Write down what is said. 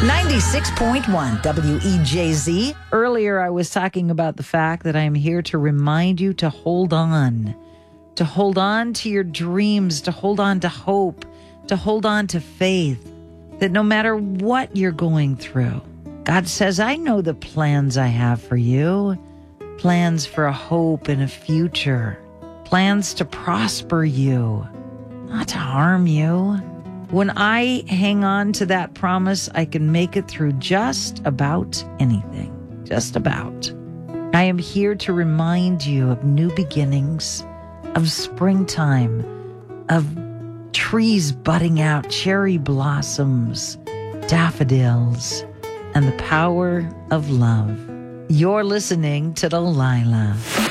96.1 WEJZ. Earlier, I was talking about the fact that I am here to remind you to hold on to your dreams, to hold on to hope, to hold on to faith, that no matter what you're going through, God says, I know the plans I have for you, plans for a hope and a future, plans to prosper you, not to harm you. When I hang on to that promise, I can make it through just about anything. Just about. I am here to remind you of new beginnings, of springtime, of trees budding out, cherry blossoms, daffodils, and the power of love. You're listening to Delilah.